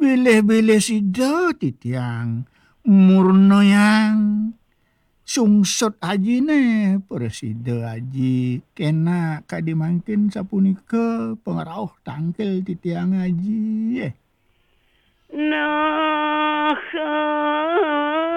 bilih-bilih sida titiang murno yang sungsut ajine presida aji kena kadimangkin sapunika pengrauh tangkel titiang aji. Nah,